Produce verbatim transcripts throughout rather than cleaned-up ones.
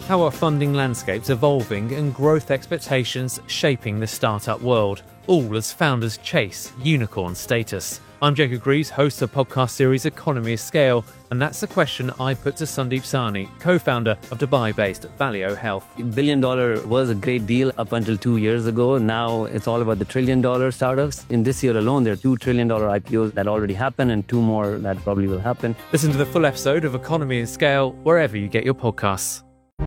How are funding landscapes evolving and growth expectations shaping the startup world, all as founders chase unicorn status? I'm Jacob Greaves, host of the podcast series Economy of Scale, and that's the question I put to Sandeep Sahni, co-founder of Dubai-based Valeo Health. Billion dollar was a great deal up until two years ago. Now it's all about the trillion dollar startups. In this year alone, there are two trillion dollar I P Os that already happened and two more that probably will happen. Listen to the full episode of Economy of Scale wherever you get your podcasts.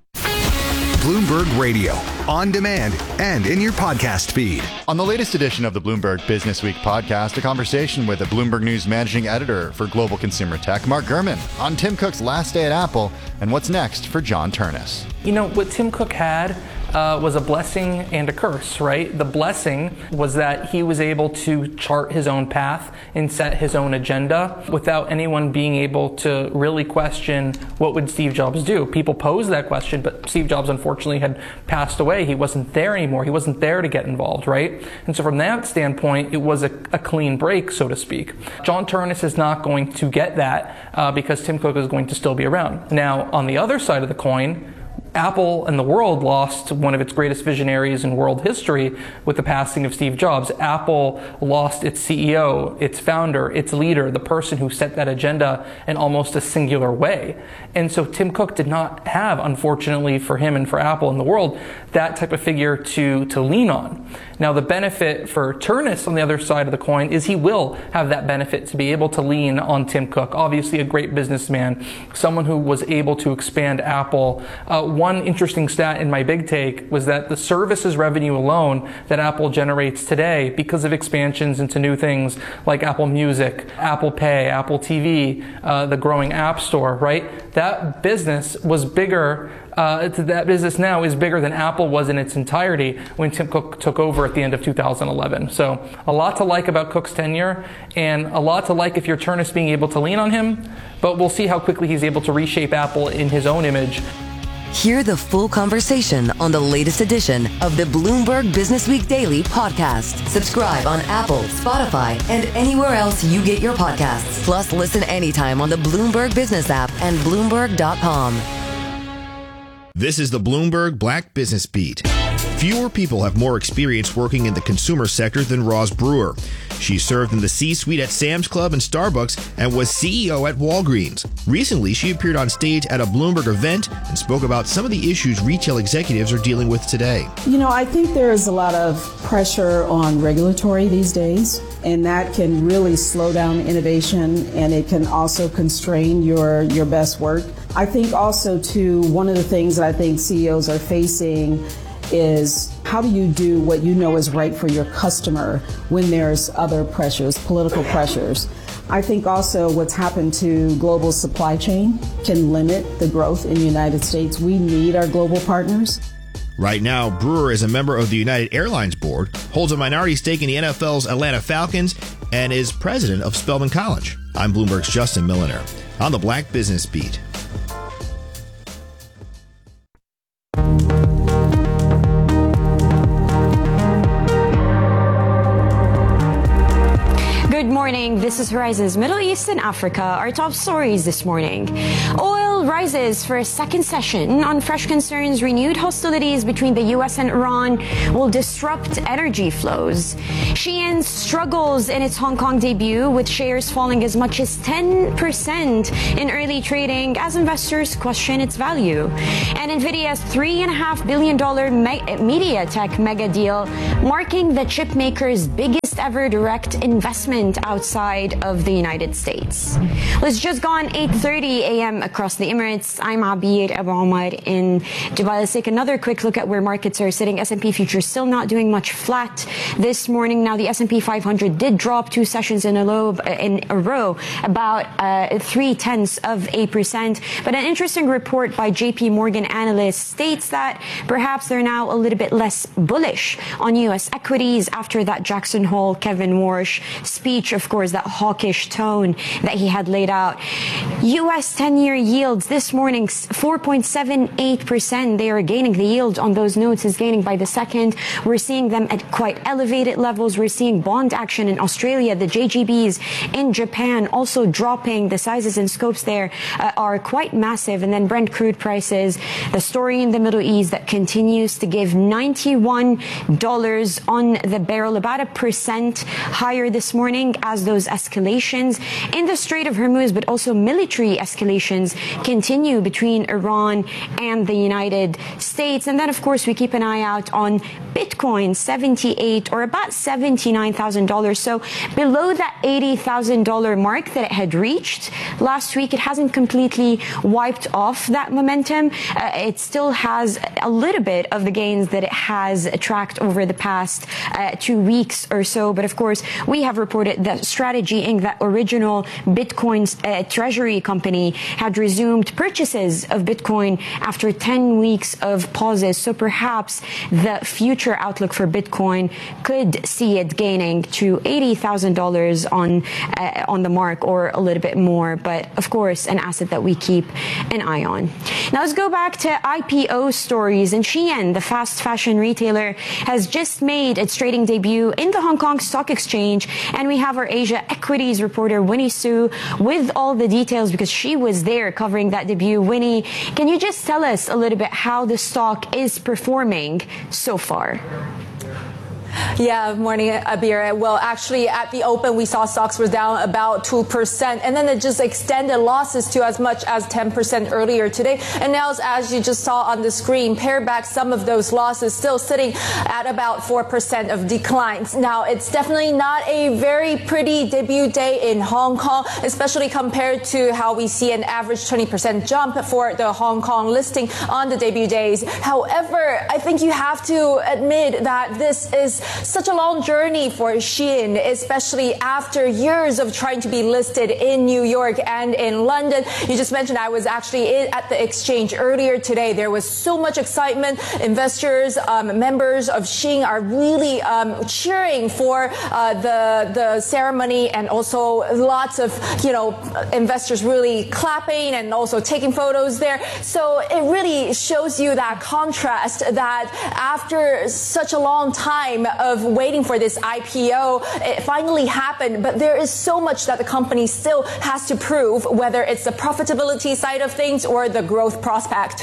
Bloomberg Radio, on demand and in your podcast feed. On the latest edition of the Bloomberg Business Week podcast, a conversation with the Bloomberg News managing editor for global consumer tech, Mark Gurman, on Tim Cook's last day at Apple and what's next for John Ternus. You know, what Tim Cook had uh, was a blessing and a curse, right? The blessing was that he was able to chart his own path and set his own agenda without anyone being able to really question what would Steve Jobs do. People posed that question, but Steve Jobs unfortunately had passed away. He wasn't there anymore. He wasn't there to get involved, right? And so from that standpoint, it was a, a clean break, so to speak. John Ternus is not going to get that uh, because Tim Cook is going to still be around. Now, on the other side of the coin, Apple and the world lost one of its greatest visionaries in world history with the passing of Steve Jobs. Apple lost its C E O, its founder, its leader, the person who set that agenda in almost a singular way. And so Tim Cook did not have, unfortunately for him and for Apple and the world, that type of figure to, to lean on. Now, the benefit for Ternus on the other side of the coin is he will have that benefit to be able to lean on Tim Cook. Obviously a great businessman, someone who was able to expand Apple. Uh, One interesting stat in my big take was that the services revenue alone that Apple generates today, because of expansions into new things like Apple Music, Apple Pay, Apple T V, uh, the growing App Store, right? That business was bigger, uh, that business now is bigger than Apple was in its entirety when Tim Cook took over at the end of two thousand eleven. So a lot to like about Cook's tenure and a lot to like if you're Ternus being able to lean on him, but we'll see how quickly he's able to reshape Apple in his own image. Hear the full conversation on the latest edition of the Bloomberg Business Week Daily podcast. Subscribe on Apple, Spotify, and anywhere else you get your podcasts. Plus, listen anytime on the Bloomberg Business app and Bloomberg dot com. This is the Bloomberg Black Business Beat. Fewer people have more experience working in the consumer sector than Roz Brewer. She served in the C-suite at Sam's Club and Starbucks and was C E O at Walgreens. Recently, she appeared on stage at a Bloomberg event and spoke about some of the issues retail executives are dealing with today. You know, I think there's a lot of pressure on regulatory these days, and that can really slow down innovation, and it can also constrain your, your best work. I think also, too, one of the things that I think C E Os are facing is how do you do what you know is right for your customer when there's other pressures, political pressures. I think also what's happened to global supply chain can limit the growth in the United States. We need our global partners. Right now, Brewer is a member of the United Airlines board, holds a minority stake in the N F L's Atlanta Falcons, and is president of Spelman College. I'm Bloomberg's Justin Milliner on the Black Business Beat. Good morning. This is Horizons Middle East and Africa. Our top stories this morning. Oil rises for a second session on fresh concerns renewed hostilities between the U S and Iran will disrupt energy flows. Shein struggles in its Hong Kong debut with shares falling as much as ten percent in early trading as investors question its value. And Nvidia's three point five billion dollars me- media tech mega deal marking the chip maker's biggest ever direct investment outside of the United States. Well, it's just gone eight thirty a.m. across the Emirates. I'm Abir Abu Omar in Dubai. Let's take another quick look at where markets are sitting. S and P futures still not doing much flat this morning. Now the S and P five hundred did drop two sessions in a row, in a row about uh, three tenths of a percent. But an interesting report by J P Morgan analysts states that perhaps they're now a little bit less bullish on U S equities after that Jackson Hole, Kevin Warsh speech, of course, that hawkish tone that he had laid out. U S ten-year yield yields this morning, four point seven eight percent. They are gaining. The yield on those notes is gaining by the second. We're seeing them at quite elevated levels. We're seeing bond action in Australia, the J G Bs in Japan also dropping. The sizes and scopes there uh, are quite massive. And then Brent crude prices, the story in the Middle East that continues to give ninety-one dollars on the barrel, about a percent higher this morning as those escalations in the Strait of Hormuz, but also military escalations continue between Iran and the United States. And then, of course, we keep an eye out on Bitcoin, seventy-eight or about seventy-nine thousand dollars. So below that eighty thousand dollars mark that it had reached last week. It hasn't completely wiped off that momentum. Uh, it still has a little bit of the gains that it has tracked over the past uh, two weeks or so. But of course, we have reported that Strategy Incorporated, that original Bitcoin uh, treasury company, had resumed purchases of Bitcoin after ten weeks of pauses. So perhaps the future outlook for Bitcoin could see it gaining to eighty thousand dollars on uh, on the mark or a little bit more. But of course, an asset that we keep an eye on. Now let's go back to I P O stories. And Shein, the fast fashion retailer, has just made its trading debut in the Hong Kong Stock Exchange. And we have our Asia equities reporter, Winnie Su, with all the details because she was there covering that debut. Winnie, can you just tell us a little bit how the stock is performing so far? Yeah, morning, Abir. Well, actually, at the open, we saw stocks were down about two percent, and then it just extended losses to as much as ten percent earlier today. And now, as you just saw on the screen, pare back some of those losses, still sitting at about four percent of declines. Now, it's definitely not a very pretty debut day in Hong Kong, especially compared to how we see an average twenty percent jump for the Hong Kong listing on the debut days. However, I think you have to admit that this is such a long journey for Shein, especially after years of trying to be listed in New York and in London. You just mentioned I was actually at the exchange earlier today. There was so much excitement. Investors, um, members of Shein are really um, cheering for uh, the the ceremony, and also lots of you know investors really clapping and also taking photos there. So it really shows you that contrast that after such a long time of waiting for this I P O, it finally happened, but there is so much that the company still has to prove, whether it's the profitability side of things or the growth prospect.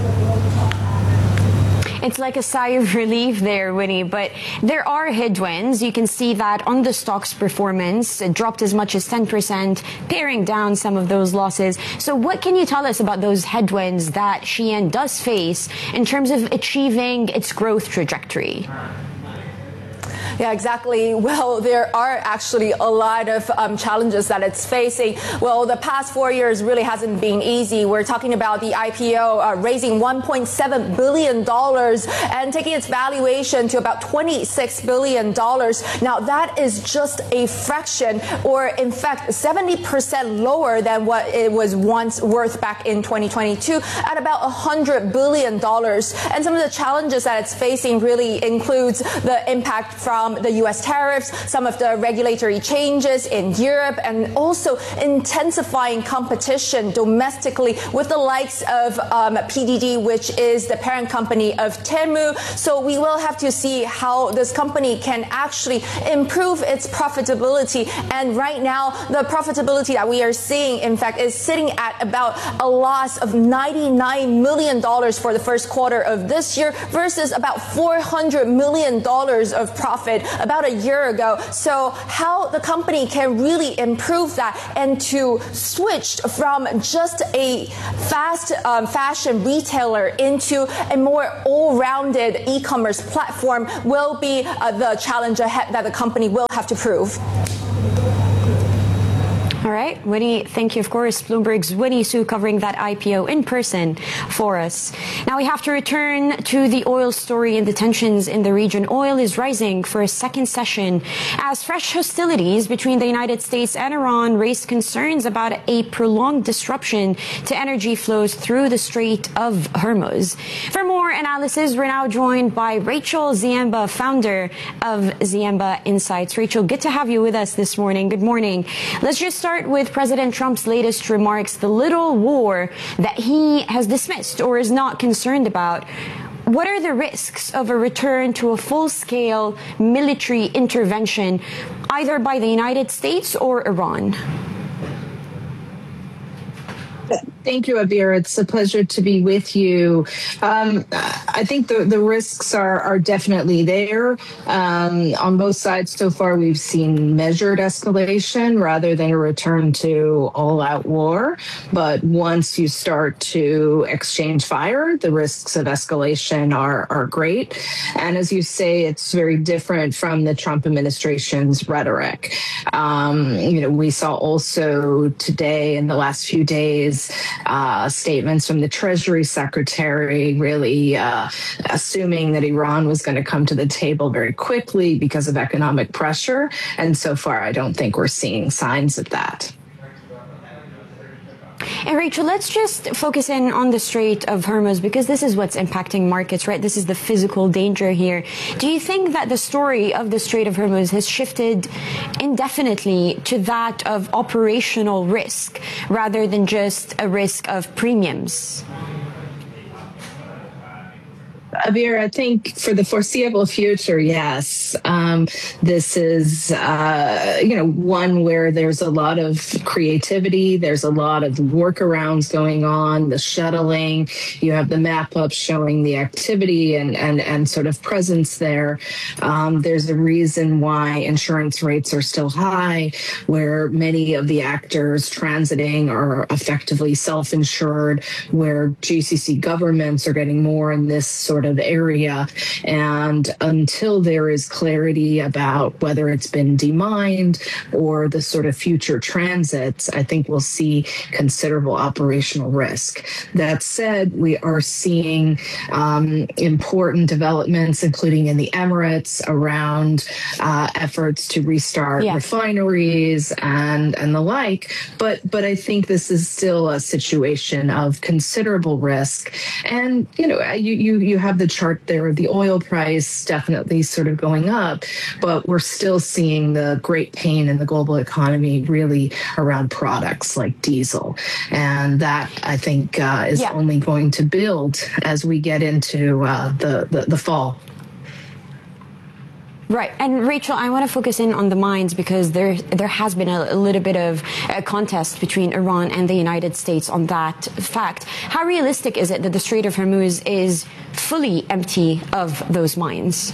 It's like a sigh of relief there, Winnie, but there are headwinds. You can see that on the stock's performance. It dropped as much as ten percent, paring down some of those losses. So what can you tell us about those headwinds that Shein does face in terms of achieving its growth trajectory? Yeah, exactly. Well, there are actually a lot of um, challenges that it's facing. Well, the past four years really hasn't been easy. We're talking about the I P O uh, raising one point seven billion dollars and taking its valuation to about twenty-six billion dollars. Now, that is just a fraction, or in fact, seventy percent lower than what it was once worth back in twenty twenty-two at about one hundred billion dollars. And some of the challenges that it's facing really includes the impact from the U S tariffs, some of the regulatory changes in Europe, and also intensifying competition domestically with the likes of um, P D D, which is the parent company of Temu. So we will have to see how this company can actually improve its profitability. And right now, the profitability that we are seeing, in fact, is sitting at about a loss of ninety-nine million dollars for the first quarter of this year versus about four hundred million dollars of profit about a year ago. So how the company can really improve that and to switch from just a fast um, fashion retailer into a more all-rounded e-commerce platform will be uh, the challenge ahead that the company will have to prove. All right, Winnie, thank you. Of course, Bloomberg's Winnie Su covering that I P O in person for us. Now we have to return to the oil story and the tensions in the region. Oil is rising for a second session as fresh hostilities between the United States and Iran raise concerns about a prolonged disruption to energy flows through the Strait of Hormuz. For more analysis, we're now joined by Rachel Ziemba, founder of Ziemba Insights. Rachel, good to have you with us this morning. Good morning. Let's just start with President Trump's latest remarks, the little war that he has dismissed or is not concerned about. What are the risks of a return to a full-scale military intervention, either by the United States or Iran? Thank you, Abir. It's a pleasure to be with you. Um, I think the, the risks are, are definitely there. Um, on both sides so far, we've seen measured escalation rather than a return to all-out war. But once you start to exchange fire, the risks of escalation are, are great. And as you say, it's very different from the Trump administration's rhetoric. Um, you know, we saw also today in the last few days Uh, statements from the Treasury Secretary really uh, assuming that Iran was going to come to the table very quickly because of economic pressure. And so far, I don't think we're seeing signs of that. And Rachel, let's just focus in on the Strait of Hormuz, because this is what's impacting markets, right? This is the physical danger here. Do you think that the story of the Strait of Hormuz has shifted indefinitely to that of operational risk rather than just a risk of premiums? Abir, I think for the foreseeable future, yes. Um, this is, uh, you know, one where there's a lot of creativity. There's a lot of workarounds going on, the shuttling. You have the map up showing the activity and, and, and sort of presence there. Um, there's a reason why insurance rates are still high, where many of the actors transiting are effectively self-insured, where G C C governments are getting more in this sort of of area. And until there is clarity about whether it's been demined or the sort of future transits, I think we'll see considerable operational risk. That said, we are seeing um, important developments, including in the Emirates, around uh, efforts to restart yeah. refineries and, and the like. But, but I think this is still a situation of considerable risk. And, you know, you, you, you have the chart there of the oil price definitely sort of going up, but we're still seeing the great pain in the global economy really around products like diesel. And that, I think, uh, is yeah. only going to build as we get into uh, the, the, the fall. Right. And Rachel, I want to focus in on the mines, because there there has been a, a little bit of a contest between Iran and the United States on that fact. How realistic is it that the Strait of Hormuz is fully empty of those mines?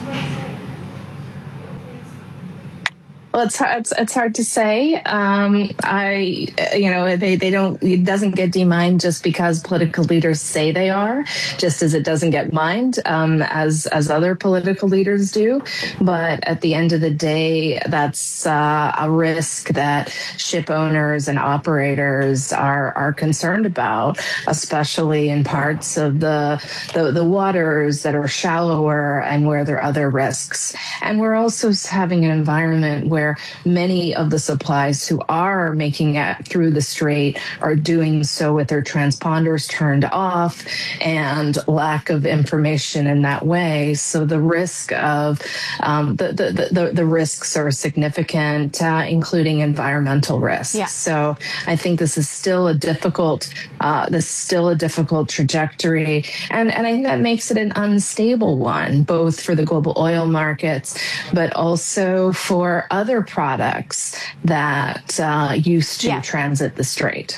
Well, it's hard, it's, it's hard to say. Um, I, you know, they, they don't, it doesn't get demined just because political leaders say they are, just as it doesn't get mined, um, as, as other political leaders do. But at the end of the day, that's uh, a risk that ship owners and operators are, are concerned about, especially in parts of the, the, the waters that are shallower and where there are other risks. And we're also having an environment where where many of the supplies who are making it through the strait are doing so with their transponders turned off and lack of information in that way. So the risk of um, the, the, the, the risks are significant, uh, including environmental risks. Yeah. So I think this is still a difficult, uh, this is still a difficult trajectory. And, and I think that makes it an unstable one, both for the global oil markets, but also for other products that uh, used to yeah. transit the strait.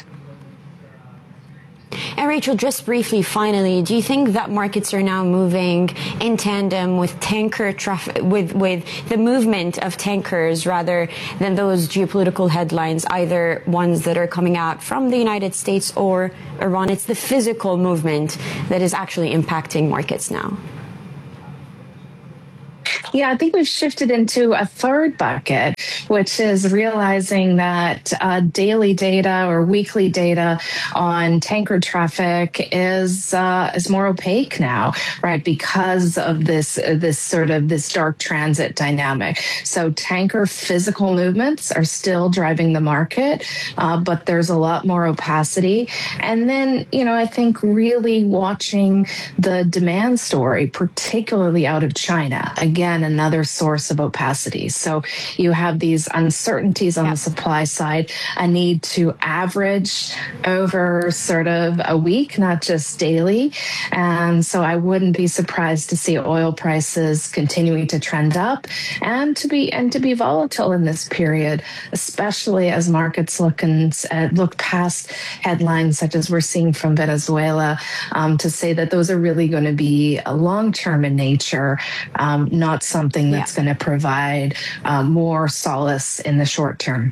And Rachel, just briefly, finally, do you think that markets are now moving in tandem with tanker traffic, with, with the movement of tankers rather than those geopolitical headlines, either ones that are coming out from the United States or Iran? It's the physical movement that is actually impacting markets now. Yeah, I think we've shifted into a third bucket, which is realizing that uh, daily data or weekly data on tanker traffic is uh, is more opaque now, right? Because of this uh, this sort of this dark transit dynamic. So tanker physical movements are still driving the market, uh, but there's a lot more opacity. And then, you know, I think really watching the demand story, particularly out of China. Again, another source of opacity. So you have these uncertainties on the supply side, a need to average over sort of a week, not just daily. And so I wouldn't be surprised to see oil prices continuing to trend up and to be and to be volatile in this period, especially as markets look and uh, look past headlines such as we're seeing from Venezuela um, to say that those are really going to be long-term in nature, um, not something that's yeah. going to provide uh, more solace in the short term.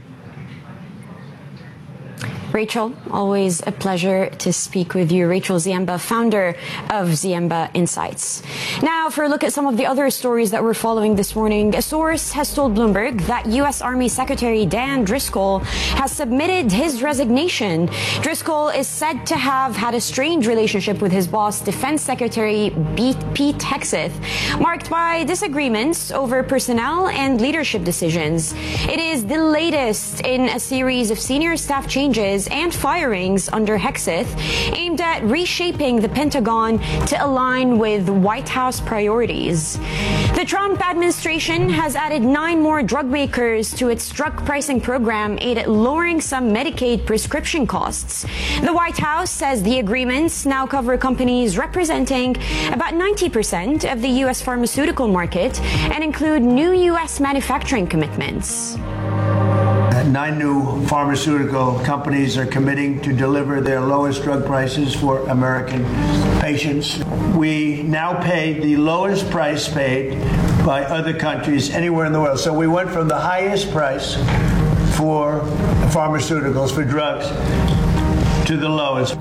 Rachel, always a pleasure to speak with you. Rachel Ziemba, founder of Ziemba Insights. Now, for a look at some of the other stories that we're following this morning, a source has told Bloomberg that U S Army Secretary Dan Driscoll has submitted his resignation. Driscoll is said to have had a strained relationship with his boss, Defense Secretary Pete Hegseth, marked by disagreements over personnel and leadership decisions. It is the latest in a series of senior staff changes and firings under Hegseth aimed at reshaping the Pentagon to align with White House priorities. The Trump administration has added nine more drug makers to its drug pricing program aimed at lowering some Medicaid prescription costs. The White House says the agreements now cover companies representing about ninety percent of the U S pharmaceutical market and include new U S manufacturing commitments. Nine new pharmaceutical companies are committing to deliver their lowest drug prices for American patients. We now pay the lowest price paid by other countries anywhere in the world. So we went from the highest price for pharmaceuticals, for drugs, to the lowest.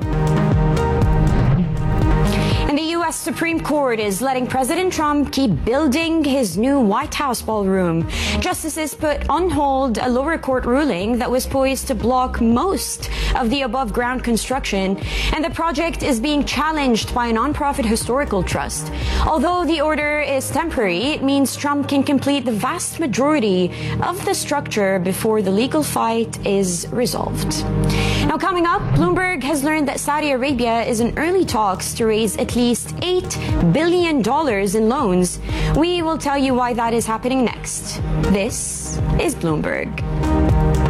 And the U S Supreme Court is letting President Trump keep building his new White House ballroom. Justices put on hold a lower court ruling that was poised to block most of the above-ground construction, and the project is being challenged by a nonprofit historical trust. Although the order is temporary, it means Trump can complete the vast majority of the structure before the legal fight is resolved. Now, coming up, Bloomberg has learned that Saudi Arabia is in early talks to raise at least eight billion dollars in loans. We will tell you why that is happening next. This is Bloomberg.